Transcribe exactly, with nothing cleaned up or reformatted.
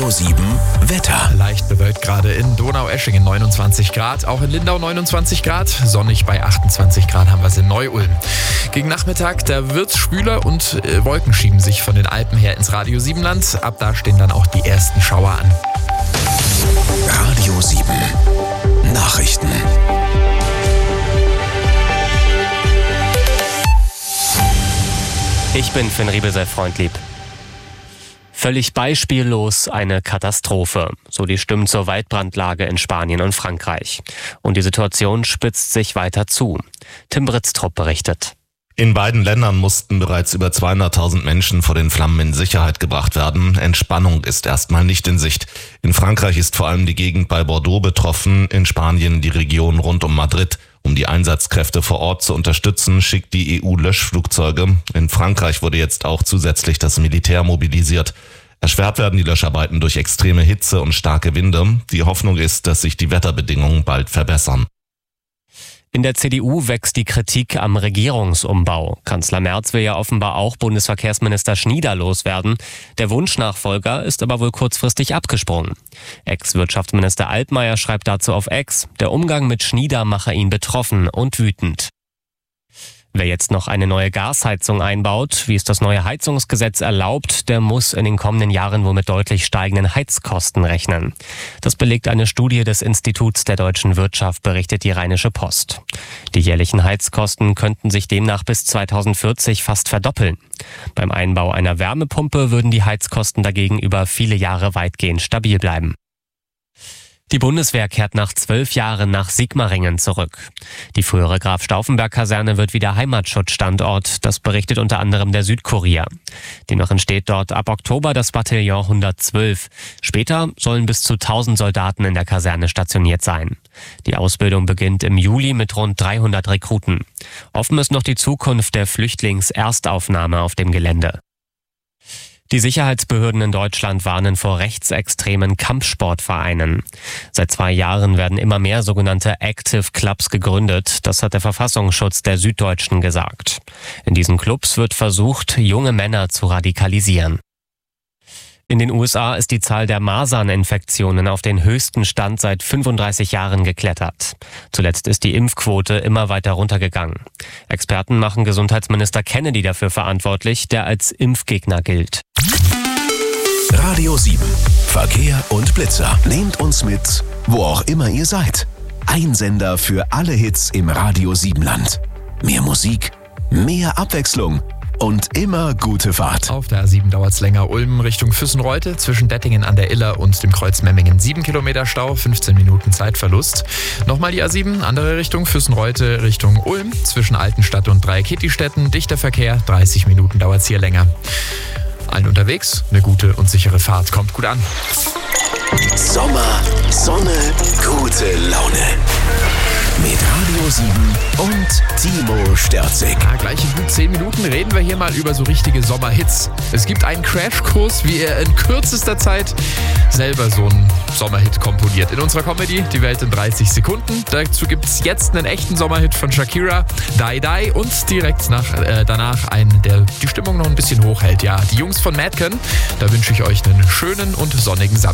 Radio sieben Wetter. Leicht bewölkt gerade in Donaueschingen neunundzwanzig Grad, auch in Lindau neunundzwanzig Grad, sonnig bei achtundzwanzig Grad haben wir es in Neu-Ulm. Gegen Nachmittag, da wird's schwüler und äh, Wolken schieben sich von den Alpen her ins Radio sieben Land. Ab da stehen dann auch die ersten Schauer an. Radio sieben Nachrichten. Ich bin Finn Riebesel-Freundlieb. Völlig beispiellos eine Katastrophe, so die Stimmen zur Waldbrandlage in Spanien und Frankreich. Und die Situation spitzt sich weiter zu. Tim Britztrup berichtet. In beiden Ländern mussten bereits über zweihunderttausend Menschen vor den Flammen in Sicherheit gebracht werden. Entspannung ist erstmal nicht in Sicht. In Frankreich ist vor allem die Gegend bei Bordeaux betroffen, in Spanien die Region rund um Madrid. Um die Einsatzkräfte vor Ort zu unterstützen, schickt die E U Löschflugzeuge. In Frankreich wurde jetzt auch zusätzlich das Militär mobilisiert. Erschwert werden die Löscharbeiten durch extreme Hitze und starke Winde. Die Hoffnung ist, dass sich die Wetterbedingungen bald verbessern. In der C D U wächst die Kritik am Regierungsumbau. Kanzler Merz will ja offenbar auch Bundesverkehrsminister Schnieder loswerden. Der Wunschnachfolger ist aber wohl kurzfristig abgesprungen. Ex-Wirtschaftsminister Altmaier schreibt dazu auf X, der Umgang mit Schnieder mache ihn betroffen und wütend. Wer jetzt noch eine neue Gasheizung einbaut, wie es das neue Heizungsgesetz erlaubt, der muss in den kommenden Jahren wohl mit deutlich steigenden Heizkosten rechnen. Das belegt eine Studie des Instituts der deutschen Wirtschaft, berichtet die Rheinische Post. Die jährlichen Heizkosten könnten sich demnach bis zweitausendvierzig fast verdoppeln. Beim Einbau einer Wärmepumpe würden die Heizkosten dagegen über viele Jahre weitgehend stabil bleiben. Die Bundeswehr kehrt nach zwölf Jahren nach Sigmaringen zurück. Die frühere Graf-Stauffenberg-Kaserne wird wieder Heimatschutzstandort, das berichtet unter anderem der Südkurier. Demnach entsteht dort ab Oktober das Bataillon hundertzwölf. Später sollen bis zu tausend Soldaten in der Kaserne stationiert sein. Die Ausbildung beginnt im Juli mit rund dreihundert Rekruten. Offen ist noch die Zukunft der Flüchtlingserstaufnahme auf dem Gelände. Die Sicherheitsbehörden in Deutschland warnen vor rechtsextremen Kampfsportvereinen. Seit zwei Jahren werden immer mehr sogenannte Active Clubs gegründet. Das hat der Verfassungsschutz der Süddeutschen gesagt. In diesen Clubs wird versucht, junge Männer zu radikalisieren. In den U S A ist die Zahl der Maserninfektionen auf den höchsten Stand seit fünfunddreißig Jahren geklettert. Zuletzt ist die Impfquote immer weiter runtergegangen. Experten machen Gesundheitsminister Kennedy dafür verantwortlich, der als Impfgegner gilt. Radio sieben Verkehr und Blitzer. Nehmt uns mit, wo auch immer ihr seid. Ein Sender für alle Hits im Radio sieben Land. Mehr Musik, mehr Abwechslung und immer gute Fahrt. Auf der A sieben dauert es länger. Ulm Richtung Füssen-Reutte, zwischen Dettingen an der Iller und dem Kreuz Memmingen. sieben Kilometer Stau, fünfzehn Minuten Zeitverlust. Nochmal die A sieben, andere Richtung, Füssen-Reutte Richtung Ulm, zwischen Altenstadt und Dreieckittistetten. Dichter Verkehr, dreißig Minuten dauert es hier länger. Allen unterwegs, eine gute und sichere Fahrt. Kommt gut an. Sommer, Sonne, gute Laune. Mit Radio sieben und Timo Sterzig. Ja, gleich in gut zehn Minuten reden wir hier mal über so richtige Sommerhits. Es gibt einen Crashkurs, wie er in kürzester Zeit selber so einen Sommerhit komponiert. In unserer Comedy Die Welt in dreißig Sekunden. Dazu gibt es jetzt einen echten Sommerhit von Shakira, Die Die, und direkt nach, äh, danach einen, der die Stimmung noch ein bisschen hochhält. Ja, die Jungs von Madcon, da wünsche ich euch einen schönen und sonnigen Samstag.